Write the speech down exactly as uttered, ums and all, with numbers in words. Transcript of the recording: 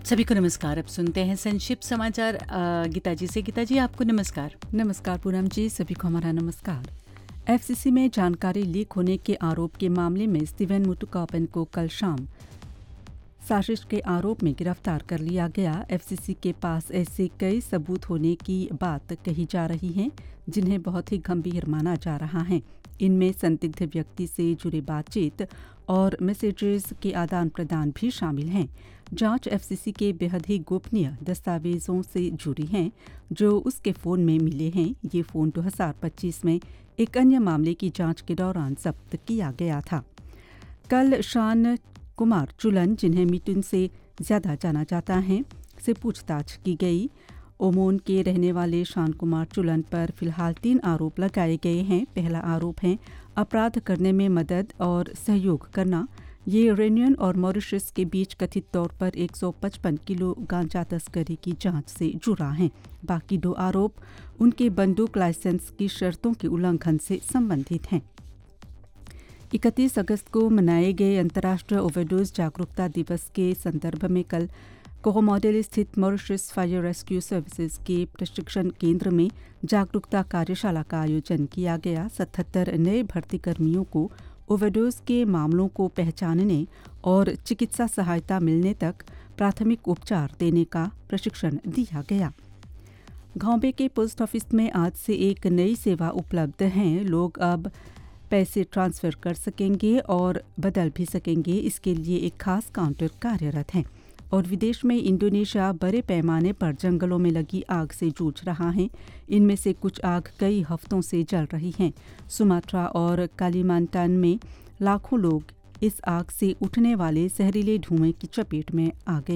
सभी को नमस्कार। अब सुनते हैं संक्षिप्त समाचार अ, गीता जी से। गीता जी, आपको नमस्कार। नमस्कार पूनम जी, सभी को हमारा नमस्कार। एफसीसी में जानकारी लीक होने के आरोप के मामले में स्टीवन मुटुकापन को कल शाम साजिश के आरोप में गिरफ्तार कर लिया गया। एफसीसी के पास ऐसे कई सबूत होने की बात कही जा रही है जिन्हें बहुत ही गंभीर माना जा रहा है। इनमें संदिग्ध व्यक्ति से जुड़े बातचीत और मैसेजेस के आदान प्रदान भी शामिल हैं। जांच एफसीसी के बेहद ही गोपनीय दस्तावेजों से जुड़ी हैं जो उसके फ़ोन में मिले हैं। ये फ़ोन दो हज़ार पच्चीस में एक अन्य मामले की जांच के दौरान जब्त किया गया था। कल शान कुमार चुलन, जिन्हें मिथुन से ज़्यादा जाना जाता है, से पूछताछ की गई। ओमोन के रहने वाले शान कुमार चुलन पर फिलहाल तीन आरोप लगाए गए हैं। पहला आरोप है अपराध करने में मदद और सहयोग करना। ये रेनियन और मॉरिशस के बीच कथित तौर पर एक सौ पचपन किलो गांजा तस्करी की जांच से जुड़ा है। बाकी दो आरोप उनके बंदूक लाइसेंस की शर्तों के उल्लंघन से संबंधित हैं। इकतीस अगस्त को मनाए गए अंतर्राष्ट्रीय ओवरडोज जागरूकता दिवस के संदर्भ में कल कोहोमोडेल स्थित मॉरिशस फायर रेस्क्यू सर्विसेज के प्रशिक्षण केंद्र में जागरूकता कार्यशाला का आयोजन किया गया। सतहत्तर नए भर्ती कर्मियों को ओवरडोज के मामलों को पहचानने और चिकित्सा सहायता मिलने तक प्राथमिक उपचार देने का प्रशिक्षण दिया गया। घांबे के पोस्ट ऑफिस में आज से एक नई सेवा उपलब्ध है। लोग अब पैसे ट्रांसफ़र कर सकेंगे और बदल भी सकेंगे। इसके लिए एक खास काउंटर कार्यरत है। और विदेश में इंडोनेशिया बड़े पैमाने पर जंगलों में लगी आग से जूझ रहा है। इनमें से कुछ आग कई हफ्तों से जल रही हैं। सुमात्रा और कालीमांतान में लाखों लोग इस आग से उठने वाले जहरीले धुएं की चपेट में आ गए।